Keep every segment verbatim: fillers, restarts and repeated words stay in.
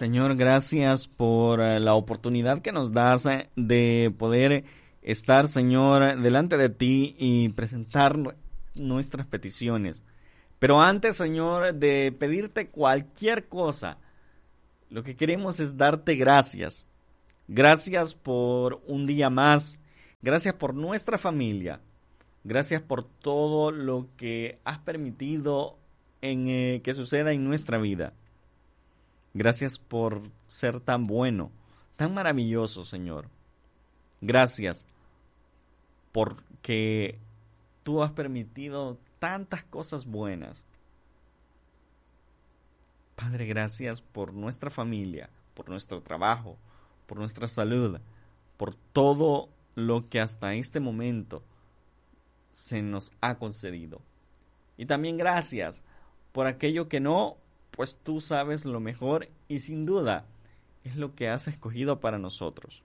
Señor, gracias por eh, la oportunidad que nos das eh, de poder estar, Señor, delante de ti y presentar nuestras peticiones. Pero antes, Señor, de pedirte cualquier cosa, lo que queremos es darte gracias. Gracias por un día más. Gracias por nuestra familia. Gracias por todo lo que has permitido en, eh, que suceda en nuestra vida. Gracias por ser tan bueno, tan maravilloso, Señor. Gracias porque tú has permitido tantas cosas buenas. Padre, gracias por nuestra familia, por nuestro trabajo, por nuestra salud, por todo lo que hasta este momento se nos ha concedido. Y también gracias por aquello que no, pues tú sabes lo mejor y sin duda es lo que has escogido para nosotros.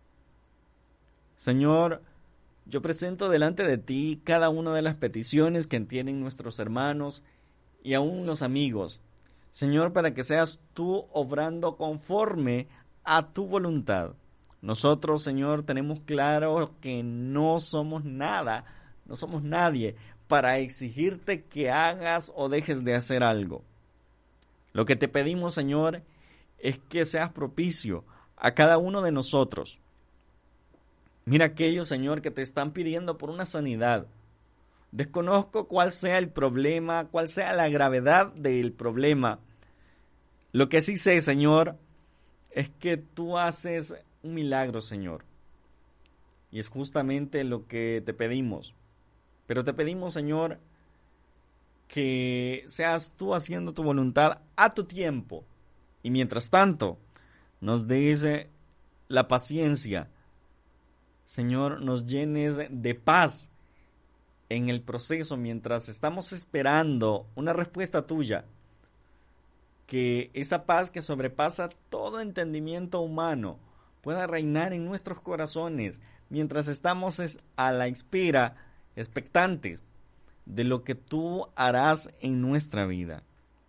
Señor, yo presento delante de ti cada una de las peticiones que tienen nuestros hermanos y aún los amigos. Señor, para que seas tú obrando conforme a tu voluntad. Nosotros, Señor, tenemos claro que no somos nada, no somos nadie para exigirte que hagas o dejes de hacer algo. Lo que te pedimos, Señor, es que seas propicio a cada uno de nosotros. Mira aquellos, Señor, que te están pidiendo por una sanidad. Desconozco cuál sea el problema, cuál sea la gravedad del problema. Lo que sí sé, Señor, es que tú haces un milagro, Señor. Y es justamente lo que te pedimos. Pero te pedimos, Señor, que seas tú haciendo tu voluntad a tu tiempo. Y mientras tanto, nos des la paciencia. Señor, nos llenes de paz en el proceso mientras estamos esperando una respuesta tuya. Que esa paz que sobrepasa todo entendimiento humano pueda reinar en nuestros corazones mientras estamos a la espera, expectantes de lo que tú harás en nuestra vida.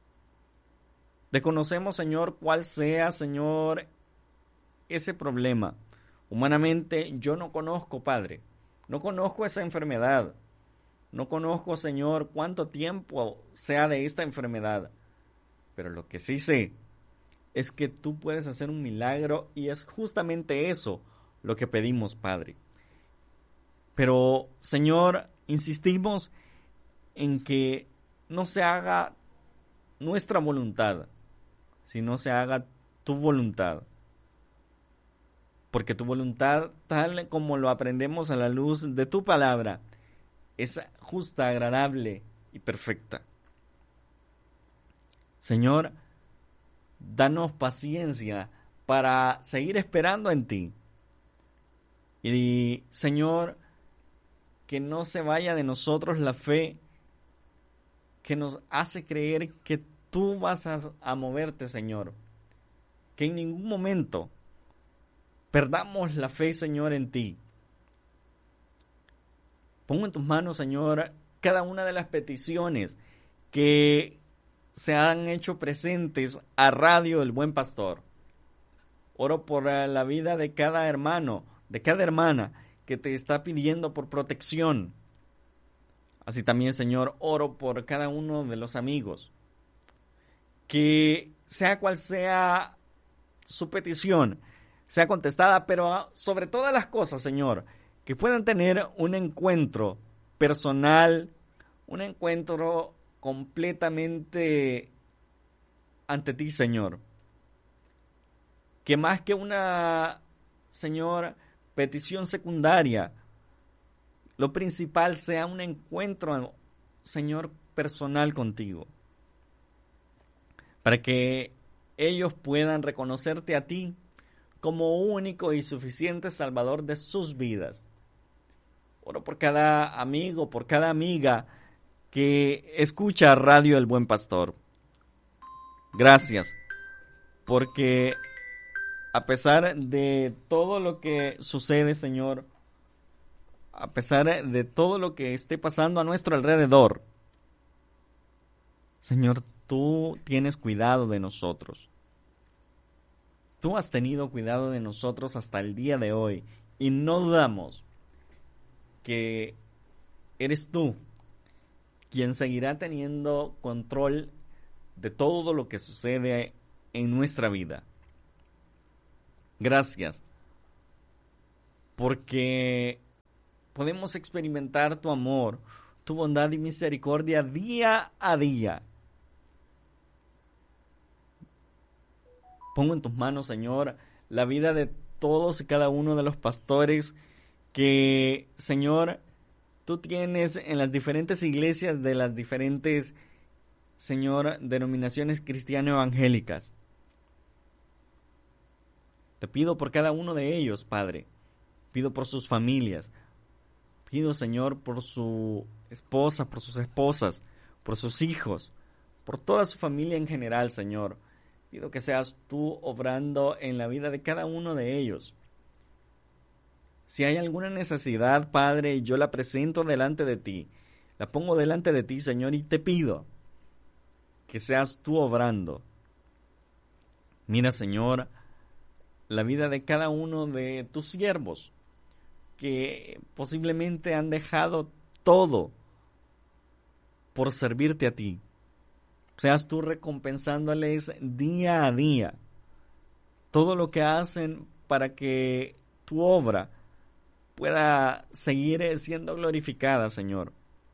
Desconocemos, Señor, cuál sea, Señor, ese problema. Humanamente yo no conozco, Padre, no conozco esa enfermedad. No conozco, Señor, cuánto tiempo sea de esta enfermedad. Pero lo que sí sé es que tú puedes hacer un milagro y es justamente eso lo que pedimos, Padre. Pero, Señor, insistimos en que no se haga nuestra voluntad, sino se haga tu voluntad. Porque tu voluntad, tal como lo aprendemos a la luz de tu palabra, es justa, agradable y perfecta. Señor, danos paciencia para seguir esperando en ti. Y, Señor, que no se vaya de nosotros la fe que nos hace creer que tú vas a, a moverte, Señor. Que en ningún momento perdamos la fe, Señor, en ti. Pongo en tus manos, Señor, cada una de las peticiones que se han hecho presentes a Radio El Buen Pastor. Oro por la vida de cada hermano, de cada hermana que te está pidiendo por protección. Así también, Señor, oro por cada uno de los amigos. Que sea cual sea su petición, sea contestada, pero sobre todas las cosas, Señor, que puedan tener un encuentro personal, un encuentro completamente ante ti, Señor. Que más que una, Señor, petición secundaria, lo principal sea un encuentro, Señor, personal contigo. Para que ellos puedan reconocerte a ti como único y suficiente Salvador de sus vidas. Oro por cada amigo, por cada amiga que escucha Radio El Buen Pastor. Gracias, porque a pesar de todo lo que sucede, Señor, a pesar de todo lo que esté pasando a nuestro alrededor, Señor, tú tienes cuidado de nosotros. tú has tenido cuidado de nosotros hasta el día de hoy y no dudamos que eres tú quien seguirá teniendo control de todo lo que sucede en nuestra vida. Gracias, porque podemos experimentar tu amor, tu bondad y misericordia día a día. Pongo en tus manos, Señor, la vida de todos y cada uno de los pastores que, Señor, tú tienes en las diferentes iglesias de las diferentes, Señor, denominaciones cristiano-evangélicas. Te pido por cada uno de ellos, Padre. Pido por sus familias. Pido, Señor, por su esposa, por sus esposas, por sus hijos, por toda su familia en general, Señor. Pido que seas tú obrando en la vida de cada uno de ellos. Si hay alguna necesidad, Padre, yo la presento delante de ti. La pongo delante de ti, Señor, y te pido que seas tú obrando. Mira, Señor, la vida de cada uno de tus siervos que posiblemente han dejado todo por servirte a ti. Seas tú recompensándoles día a día todo lo que hacen para que tu obra pueda seguir siendo glorificada, Señor.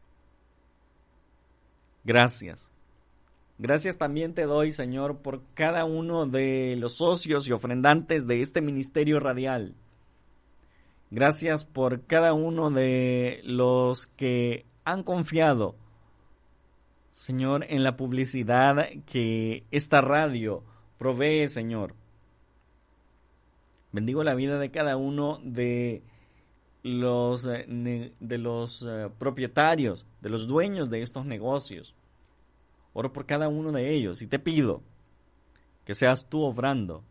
Gracias. Gracias también te doy, Señor, por cada uno de los socios y ofrendantes de este ministerio radial. Gracias por cada uno de los que han confiado, Señor, en la publicidad que esta radio provee, Señor. Bendigo la vida de cada uno de los, de los uh, propietarios, de los dueños de estos negocios. Oro por cada uno de ellos y te pido que seas tú obrando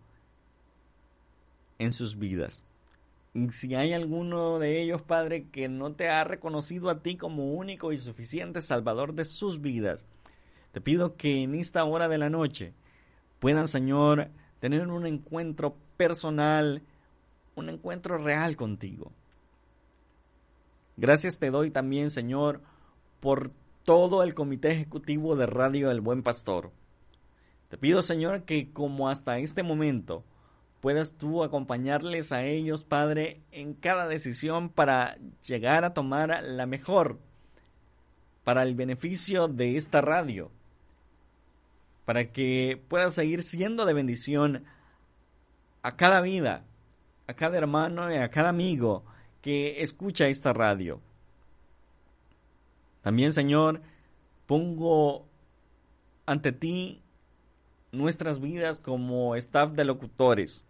en sus vidas. Y si hay alguno de ellos, Padre, que no te ha reconocido a ti como único y suficiente Salvador de sus vidas, te pido que en esta hora de la noche puedan, Señor, tener un encuentro personal, un encuentro real contigo. Gracias te doy también, Señor, por todo el comité ejecutivo de Radio El Buen Pastor. Te pido, Señor, que como hasta este momento puedas tú acompañarles a ellos, Padre, en cada decisión para llegar a tomar la mejor para el beneficio de esta radio, para que pueda seguir siendo de bendición a cada vida, a cada hermano y a cada amigo que escucha esta radio. También, Señor, pongo ante ti nuestras vidas como staff de locutores.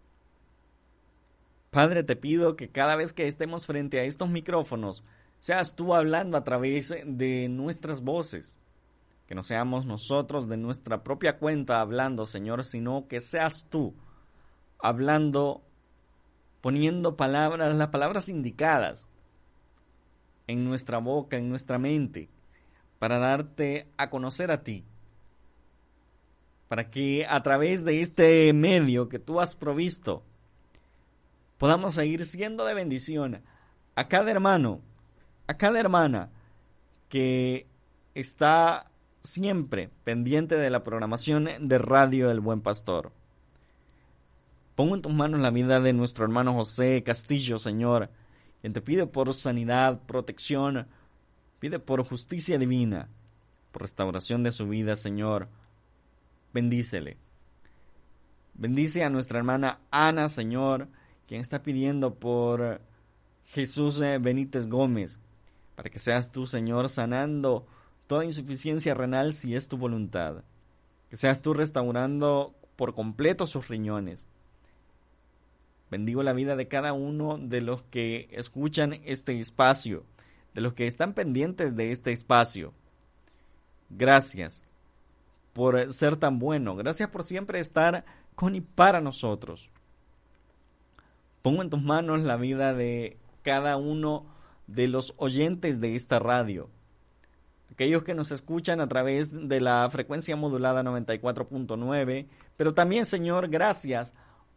Padre, te pido que cada vez que estemos frente a estos micrófonos, seas tú hablando a través de nuestras voces. Que no seamos nosotros de nuestra propia cuenta hablando, Señor, sino que seas tú hablando, poniendo palabras, las palabras indicadas en nuestra boca, en nuestra mente, para darte a conocer a ti. Para que a través de este medio que tú has provisto, podamos seguir siendo de bendición a cada hermano, a cada hermana que está siempre pendiente de la programación de Radio El Buen Pastor. Pongo en tus manos la vida de nuestro hermano José Castillo, Señor, quien te pide por sanidad, protección, pide por justicia divina, por restauración de su vida, Señor. Bendícele. Bendice a nuestra hermana Ana, Señor, quien está pidiendo por Jesús Benítez Gómez, para que seas tú, Señor, sanando toda insuficiencia renal si es tu voluntad. Que seas tú restaurando por completo sus riñones. Bendigo la vida de cada uno de los que escuchan este espacio, de los que están pendientes de este espacio. Gracias por ser tan bueno. Gracias por siempre estar con y para nosotros. Pongo en tus manos la vida de cada uno de los oyentes de esta radio. Aquellos que nos escuchan a través de la frecuencia modulada noventa y cuatro punto nueve. Pero también, Señor, gracias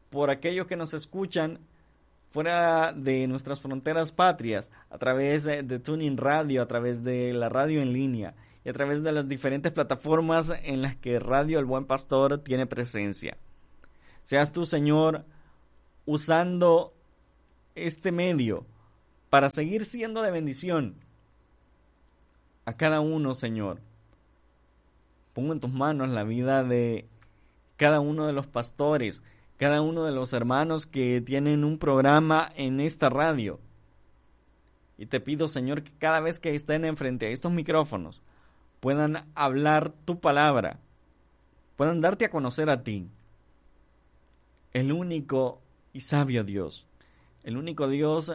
por aquellos que nos escuchan fuera de nuestras fronteras patrias, a través de Tuning Radio, a través de la radio en línea y a través de las diferentes plataformas en las que Radio El Buen Pastor tiene presencia. Seas tú, Señor, usando este medio para seguir siendo de bendición a cada uno, Señor. Pongo en tus manos la vida de cada uno de los pastores, cada uno de los hermanos que tienen un programa en esta radio. Y te pido, Señor, que cada vez que estén enfrente a estos micrófonos puedan hablar tu palabra, puedan darte a conocer a ti, el único y sabio Dios, el único Dios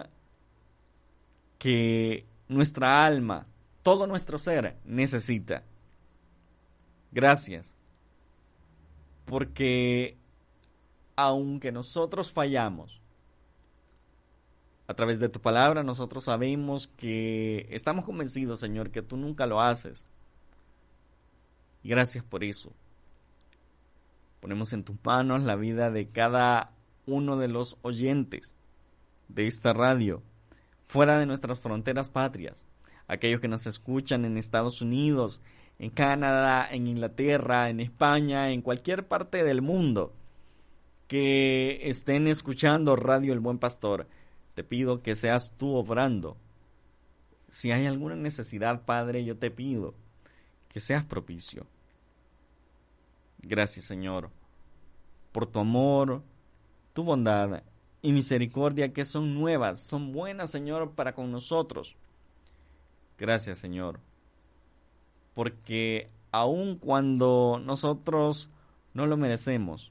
que nuestra alma, todo nuestro ser necesita. Gracias, porque aunque nosotros fallamos, a través de tu palabra nosotros sabemos que estamos convencidos, Señor, que tú nunca lo haces. Y gracias por eso. Ponemos en tus manos la vida de cada uno de los oyentes de esta radio, fuera de nuestras fronteras patrias, aquellos que nos escuchan en Estados Unidos, en Canadá, en Inglaterra, en España, en cualquier parte del mundo que estén escuchando Radio El Buen Pastor. Te pido que seas tú obrando. Si hay alguna necesidad, Padre, yo te pido que seas propicio. Gracias, Señor, por tu amor, tu bondad y misericordia que son nuevas, son buenas, Señor, para con nosotros. Gracias, Señor, porque aun cuando nosotros no lo merecemos,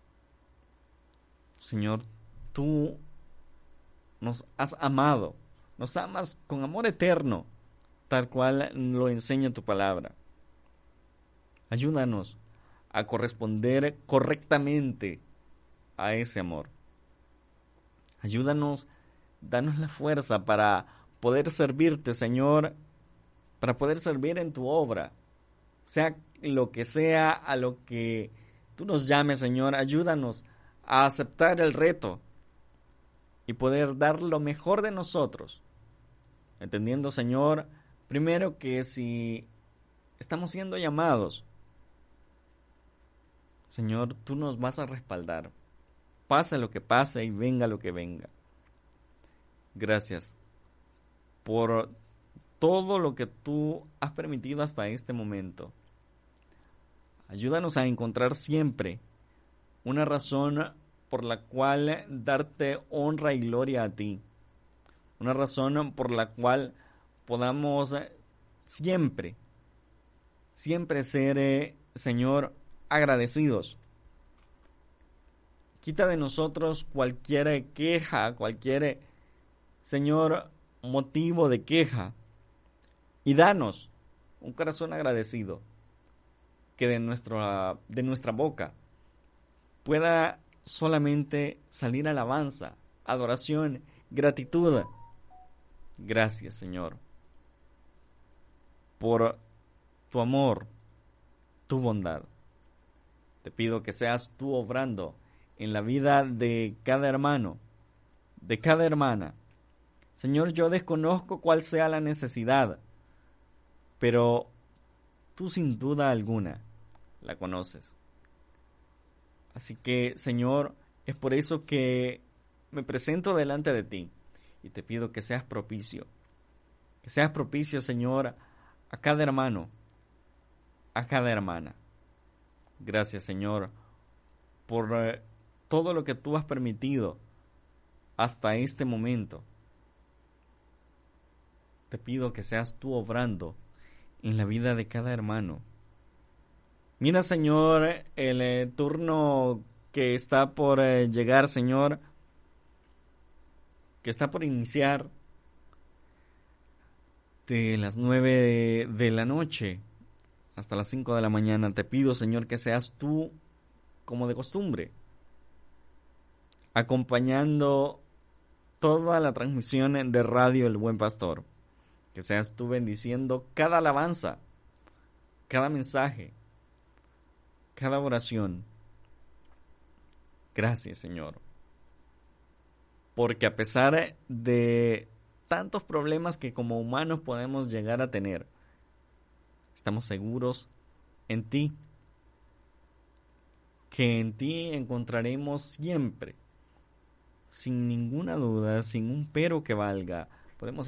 Señor, tú nos has amado, nos amas con amor eterno, tal cual lo enseña tu palabra. Ayúdanos a corresponder correctamente a ese amor. Ayúdanos, danos la fuerza para poder servirte, Señor, para poder servir en tu obra, sea lo que sea a lo que tú nos llames, Señor. Ayúdanos a aceptar el reto y poder dar lo mejor de nosotros, entendiendo, Señor, primero que si estamos siendo llamados, Señor, tú nos vas a respaldar, pase lo que pase y venga lo que venga. Gracias por todo lo que tú has permitido hasta este momento. Ayúdanos a encontrar siempre una razón por la cual darte honra y gloria a ti. Una razón por la cual podamos siempre, siempre ser, eh, Señor, agradecidos. Quita de nosotros cualquier queja, cualquier, Señor, motivo de queja. Y danos un corazón agradecido, que de nuestra, de nuestra boca pueda solamente salir alabanza, adoración, gratitud. Gracias, Señor, por tu amor, tu bondad. Te pido que seas tú obrando en la vida de cada hermano, de cada hermana. Señor, yo desconozco cuál sea la necesidad, pero tú sin duda alguna la conoces. Así que, Señor, es por eso que me presento delante de ti y te pido que seas propicio. Que seas propicio, Señor, a cada hermano, a cada hermana. Gracias, Señor, por eh, todo lo que tú has permitido hasta este momento. Te pido que seas tú obrando en la vida de cada hermano. Mira, Señor, el eh, turno que está por eh, llegar, Señor, que está por iniciar de las nueve de, de la noche hasta las cinco de la mañana. Te pido, Señor, que seas tú, como de costumbre, acompañando toda la transmisión de Radio El Buen Pastor. Que seas tú bendiciendo cada alabanza, cada mensaje, cada oración. Gracias, Señor. Porque a pesar de tantos problemas que como humanos podemos llegar a tener, estamos seguros en ti, que en ti encontraremos siempre, sin ninguna duda, sin un pero que valga, podemos